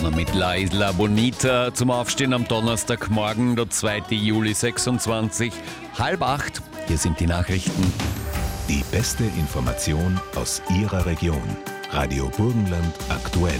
Donner mit La Isla Bonita zum Aufstehen am Donnerstagmorgen, der 2. Juli 26, 7:30. Hier sind die Nachrichten. Die beste Information aus Ihrer Region. Radio Burgenland aktuell.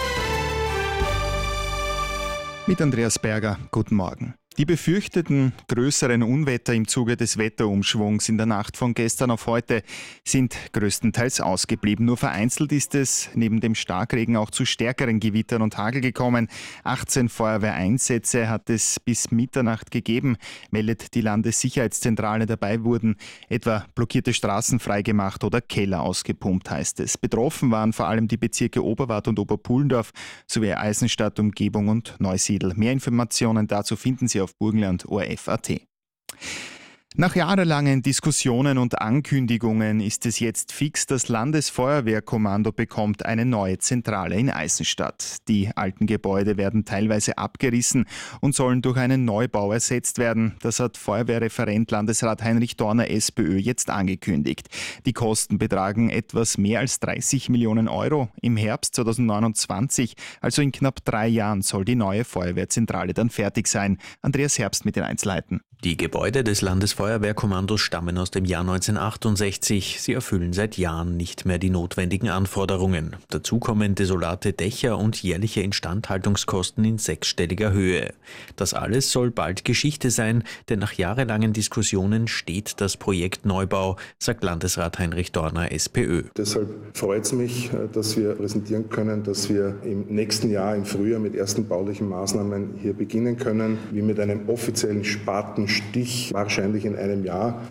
Mit Andreas Berger, guten Morgen. Die befürchteten größeren Unwetter im Zuge des Wetterumschwungs in der Nacht von gestern auf heute sind größtenteils ausgeblieben. Nur vereinzelt ist es neben dem Starkregen auch zu stärkeren Gewittern und Hagel gekommen. 18 Feuerwehreinsätze hat es bis Mitternacht gegeben, meldet die Landessicherheitszentrale. Dabei wurden etwa blockierte Straßen freigemacht oder Keller ausgepumpt, heißt es. Betroffen waren vor allem die Bezirke Oberwart und Oberpullendorf sowie Eisenstadt, Umgebung und Neusiedl. Mehr Informationen dazu finden Sie auf burgenland.orf.at. Nach jahrelangen Diskussionen und Ankündigungen ist es jetzt fix, das Landesfeuerwehrkommando bekommt eine neue Zentrale in Eisenstadt. Die alten Gebäude werden teilweise abgerissen und sollen durch einen Neubau ersetzt werden. Das hat Feuerwehrreferent Landesrat Heinrich Dorner, SPÖ, jetzt angekündigt. Die Kosten betragen etwas mehr als 30 Millionen Euro. Im Herbst 2029, also in knapp 3 Jahren, soll die neue Feuerwehrzentrale dann fertig sein. Andreas Herbst mit den Einzelheiten. Die Gebäude des Landesfeuerwehrkommandos stammen aus dem Jahr 1968. Sie erfüllen seit Jahren nicht mehr die notwendigen Anforderungen. Dazu kommen desolate Dächer und jährliche Instandhaltungskosten in 6-stelliger Höhe. Das alles soll bald Geschichte sein, denn nach jahrelangen Diskussionen steht das Projekt Neubau, sagt Landesrat Heinrich Dorner, SPÖ. Deshalb freut es mich, dass wir präsentieren können, dass wir im nächsten Jahr im Frühjahr mit ersten baulichen Maßnahmen hier beginnen können, wie mit einem offiziellen Spatenstich, wahrscheinlich in einem Jahr.